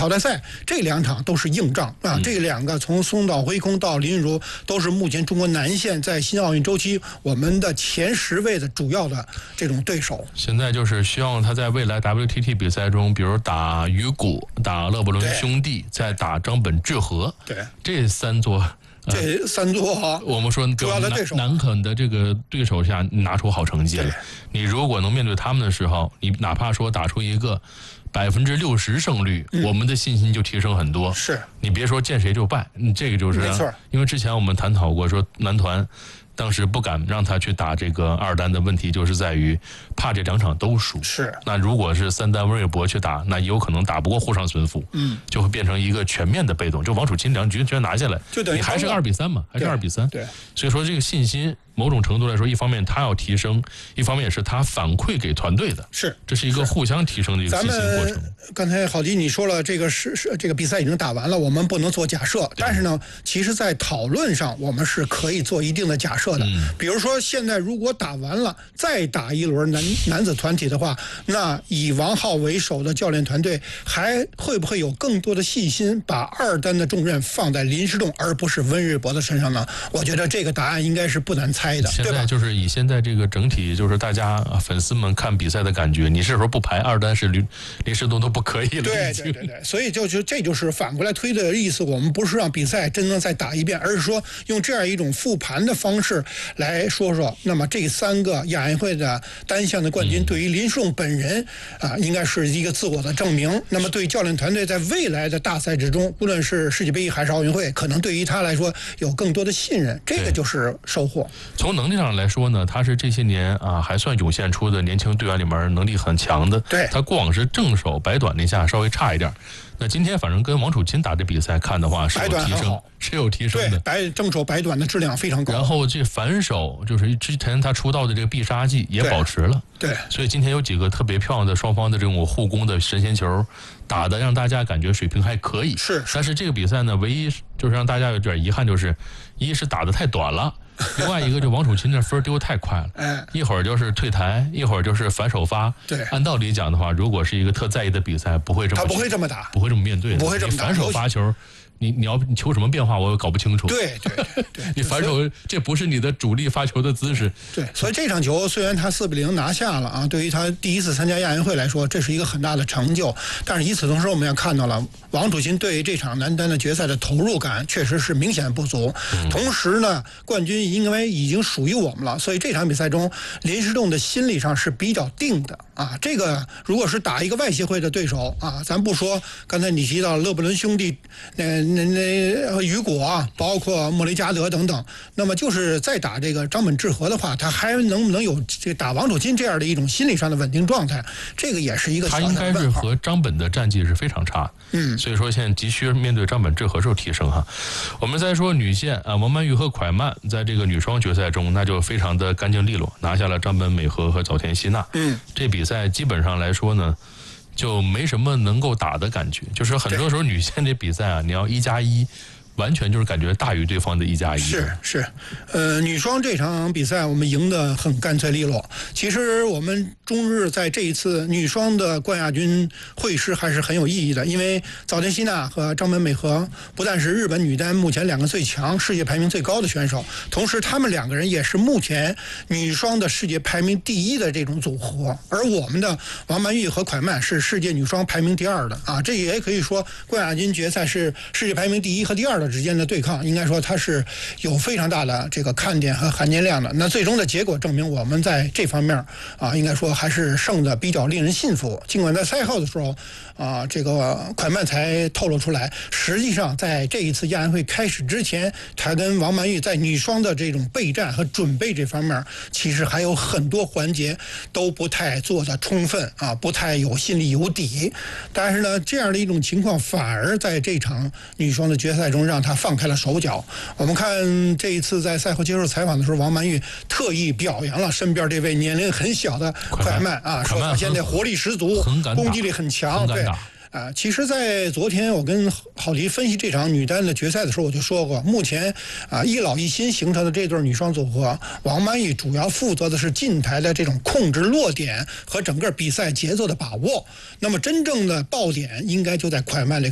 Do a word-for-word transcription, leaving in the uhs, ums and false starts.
淘汰赛这两场都是硬仗啊。嗯、这两个从松岛辉空到林昀儒都是目前中国男线在新奥运周期我们的前十位的主要的这种对手。 现在就是希望他在未来 W T T 比赛中，比如打鱼骨、打勒布伦兄弟，再打张本智和， 对这三座。 这三座啊， 我们说主要的对手南肯的这个对手下拿出好成绩来，你如果能面对他们的时候，你哪怕说打出一个百分之六十胜率、嗯，我们的信心就提升很多。 是你别说见谁就败，这个就是、啊、 没错。 因为之前我们探讨过，说男团当时不敢让他去打这个二单的问题，就是在于怕这两场都输。 是。 那如果是三单温瑞博去打，那有可能打不过沪上孙富，嗯，就会变成一个全面的被动。就王楚钦两局全拿下来， 就等于你还是二比三嘛，还是二比三。 对。 所以说这个信心。某种程度来说，一方面他要提升，一方面也是他反馈给团队的， 是， 这是一个互相提升的一个信心过程。 刚才郝迪你说了，这个是是这个比赛已经打完了，我们不能做假设，但是呢，其实在讨论上我们是可以做一定的假设的。嗯、比如说，现在如果打完了再打一轮男男子团体的话，那以王浩为首的教练团队还会不会有更多的信心把二单的重任放在林诗栋而不是温瑞博的身上呢？我觉得这个答案应该是不难猜的，对吧？ 现在就是以现在这个整体，就是大家粉丝们看比赛的感觉，你是说不排二单是林林诗栋都不可以了。 对对对对，所以就就这就是反过来推的意思。我们不是让比赛真正再打一遍，而是说用这样一种复盘的方式来说说，那么这三个亚运会的单项的冠军，对于林诗栋本人啊，应该是一个自我的证明。那么对教练团队在未来的大赛之中，无论是世界杯还是奥运会，可能对于他来说有更多的信任，这个就是收获。 从能力上来说呢，他是这些年啊还算涌现出的年轻队员里面能力很强的。 对， 他过往是正手白短那下稍微差一点，那今天反正跟王楚钦打这比赛看的话是有提升，是有提升的。 对，白正手白短的质量非常高。 然后这反手就是之前他出道的这个必杀技也保持了。 对， 所以今天有几个特别漂亮的双方的这种护攻的神仙球，打的让大家感觉水平还可以。 是， 但是这个比赛呢，唯一就是让大家有点遗憾，就是一是打得太短了。另外一个就王楚钦这分丢太快了， 哎， 一会儿就是退台，一会儿就是反手发。 对， 按道理讲的话，如果是一个特在意的比赛，不会这么他不会这么打， 不会这么面对的， 不会这么打。 反手发球，你你要你求什么变化，我搞不清楚。 对对对对， 你反手这不是你的主力发球的姿势。 对，所以这场球虽然他四比零拿下了啊，对于他第一次参加亚运会来说，这是一个很大的成就。但是与此同时，我们也看到了王楚钦对这场男单的决赛的投入感确实是明显不足。嗯、同时呢，冠军因为已经属于我们了，所以这场比赛中林诗栋的心理上是比较定的啊。这个如果是打一个外协会的对手啊，咱不说刚才你提到勒布伦兄弟，那那那雨果啊，包括莫雷加德等等，那么就是再打这个张本智和的话，他还能不能有这打王楚钦这样的一种心理上的稳定状态？这个也是一个小的问号。 他应该是和张本的战绩是非常差的， 嗯， 所以说现在急需面对张本智和时候提升哈。我们再说女线啊，王曼玉和蒯曼在这个女双决赛中，那就非常的干净利落，拿下了张本美和和早田希娜。 嗯， 这比赛基本上来说呢，就没什么能够打的感觉，就是很多时候女线这比赛啊，你要一加一。完全就是感觉大于对方的一加一。 是是，呃，女双这场比赛我们赢得很干脆利落。其实我们中日在这一次女双的冠亚军会师还是很有意义的，因为早田希娜和张本美和不但是日本女单目前两个最强、世界排名最高的选手，同时他们两个人也是目前女双的世界排名第一的这种组合。而我们的王曼玉和蒯曼是世界女双排名第二的啊，这也可以说冠亚军决赛是世界排名第一和第二的之间的对抗，应该说它是有非常大的这个看点和含金量的。那最终的结果证明，我们在这方面啊，应该说还是胜的比较令人信服。尽管在赛后的时候啊，这个蒯曼才透露出来，实际上在这一次亚运会开始之前，他跟王曼玉在女双的这种备战和准备这方面，其实还有很多环节都不太做得充分啊，不太有心里有底。但是呢，这样的一种情况反而在这场女双的决赛中让他放开了手脚。我们看这一次在赛后接受采访的时候，王曼玉特意表扬了身边这位年龄很小的蒯曼啊，说他现在活力十足，攻击力很强，对。啊，其实，在昨天我跟郝迪分析这场女单的决赛的时候，我就说过，目前啊一老一新形成的这对女双组合，王曼玉主要负责的是近台的这种控制落点和整个比赛节奏的把握。那么，真正的爆点应该就在蒯曼这